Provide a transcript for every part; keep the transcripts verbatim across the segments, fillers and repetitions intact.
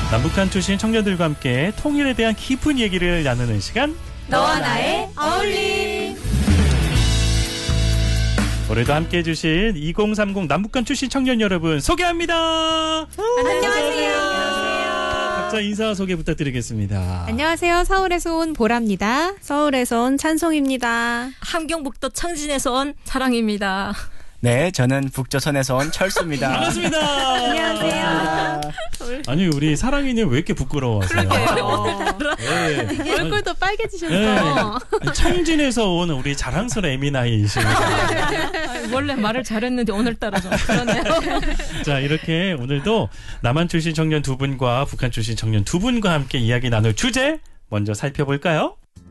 남북한 출신 청년들과 함께 통일에 대한 깊은 얘기를 나누는 시간, 너와 나의 어울림. 올해도 함께해 주실 이공삼공 남북한 출신 청년 여러분 소개합니다. 안녕하세요. 각자 인사 소개 부탁드리겠습니다. 안녕하세요. 서울에서 온 보라입니다. 서울에서 온 찬송입니다. 함경북도 청진에서 온 사랑입니다. 네, 저는 북조선에서 온 철수입니다. 반갑습니다. 안녕하세요. 아니, 우리 사랑이는 왜 이렇게 부끄러워하세요? 네. 얼굴도 빨개지셨어. 네. 청진에서 온 우리 자랑스러운 에미나이이십니다. 원래 말을 잘했는데 오늘따라 좀 그러네요. 자, 이렇게 오늘도 남한 출신 청년 두 분과 북한 출신 청년 두 분과 함께 이야기 나눌 주제 먼저 살펴볼까요?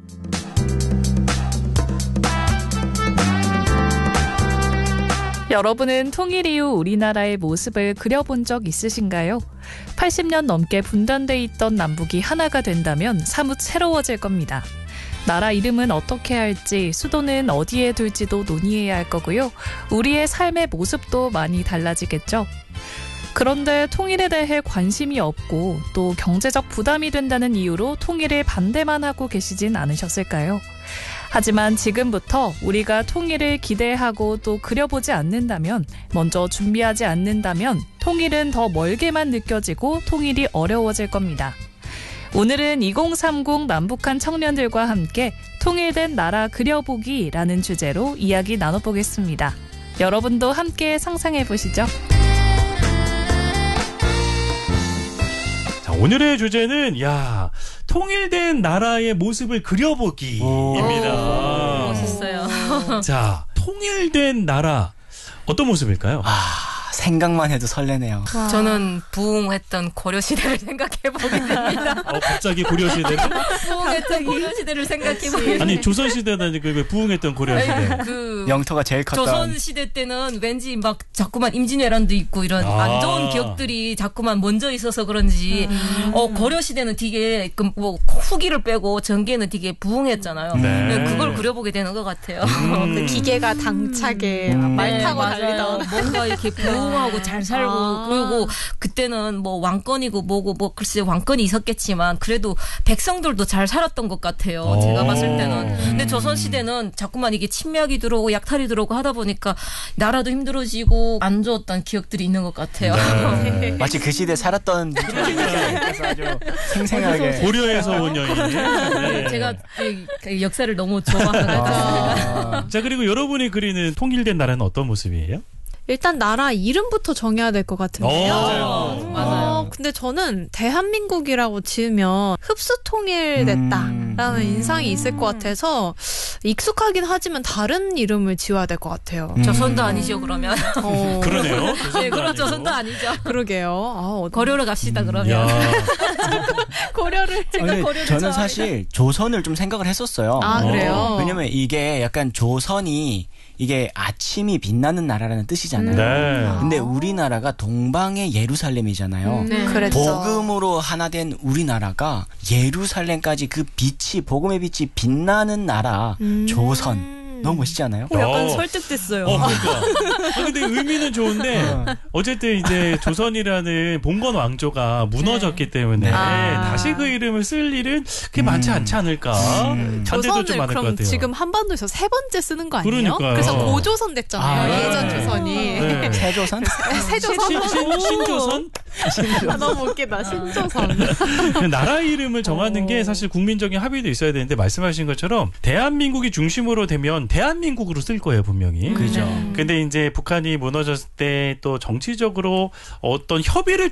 여러분은 통일 이후 우리나라의 모습을 그려본 적 있으신가요? 팔십 년 넘게 분단돼 있던 남북이 하나가 된다면 사뭇 새로워질 겁니다. 나라 이름은 어떻게 할지, 수도는 어디에 둘지도 논의해야 할 거고요. 우리의 삶의 모습도 많이 달라지겠죠. 그런데 통일에 대해 관심이 없고 또 경제적 부담이 된다는 이유로 통일을 반대만 하고 계시진 않으셨을까요? 하지만 지금부터 우리가 통일을 기대하고 또 그려보지 않는다면, 먼저 준비하지 않는다면 통일은 더 멀게만 느껴지고 통일이 어려워질 겁니다. 오늘은 이공삼공 남북한 청년들과 함께 통일된 나라 그려보기라는 주제로 이야기 나눠보겠습니다. 여러분도 함께 상상해보시죠. 자, 오늘의 주제는 야 통일된 나라의 모습을 그려보기입니다. 오, 멋있어요. 자, 통일된 나라 어떤 모습일까요? 아, 생각만 해도 설레네요. 와. 저는 부흥했던 고려시대를 생각해보게 됩니다. 어, 갑자기 고려시대를? 부흥했던 고려시대를 생각해보게 아니, 조선시대는 그 부흥했던 고려시대. 그 영토가 제일 컸던. 조선시대 때는 왠지 막 자꾸만 임진왜란도 있고 이런 아. 안 좋은 기억들이 자꾸만 먼저 있어서 그런지 음. 어, 고려시대는 되게 그 뭐 후기를 빼고 전개는 되게 부흥했잖아요. 네. 그걸 그려보게 되는 것 같아요. 음. 그 기계가 당차게 음. 말 네, 타고 맞아요. 달리던. 뭔가 이렇게 부흥하고 잘 살고 아. 그리고 그때는 뭐 왕권이고 뭐고 뭐 글쎄 왕권이 있었겠지만 그래도 백성들도 잘 살았던 것 같아요. 오. 제가 봤을 때는. 근데 조선시대는 자꾸만 이게 침략이 들어오고 약탈이 들어오고 하다 보니까 나라도 힘들어지고 안 좋았던 기억들이 있는 것 같아요. 네. 마치 그 시대에 살았던 분처럼 아주 생생하게. 고려에서 온 여인. 네. 제가 그 역사를 너무 좋아하는 것 같습니다. 아, 자, 그리고 여러분이 그리는 통일된 나라는 어떤 모습이에요? 일단 나라 이름부터 정해야 될 것 같은데요. 오, 맞아요. 맞아요. 어, 근데 저는 대한민국이라고 지으면 흡수통일됐다라는 음. 인상이 있을 것 같아서 익숙하긴 하지만 다른 이름을 지어야 될 것 같아요. 음. 조선도 아니죠 그러면. 어, 그러네요. 네, 그럼 조선도 아니죠. 그러게요. 아, 어디- 고려로 갑시다 그러면. 야, 고려를 제가 근데 고려를 저는 좋아하니까. 사실 조선을 좀 생각을 했었어요. 아, 그래요? 왜냐면 이게 약간 조선이 이게 아침이 빛나는 나라라는 뜻이잖아요. 네. 근데 우리나라가 동방의 예루살렘이잖아요. 음, 네. 그랬죠. 복음으로 하나 된 우리나라가 예루살렘까지 그 빛이, 복음의 빛이 빛나는 나라, 음. 조선. 너무 멋있지 않아요? 어, 약간 설득됐어요. 어, 그러니까. 아, 근데 의미는 좋은데, 어쨌든 이제 조선이라는 봉건 왕조가 무너졌기 때문에, 아. 다시 그 이름을 쓸 일은 그렇게 음. 많지 않지 않을까. 음. 반대도 조선을 좀 많을 것 그럼 같아요. 지금 한반도에서 세 번째 쓰는 거 아니에요? 그러니까요. 그래서 고조선 됐잖아요. 아, 네. 예전 조선이. 네. 세조선? 세조선. 신, 신, 신조선? 아, 너무 웃기다. 신조선. 나라 이름을 정하는 게 사실 국민적인 합의도 있어야 되는데, 말씀하신 것처럼 대한민국이 중심으로 되면 대한민국으로 쓸 거예요, 분명히. 그죠. 근데 이제 북한이 무너졌을 때 또 정치적으로 어떤 협의를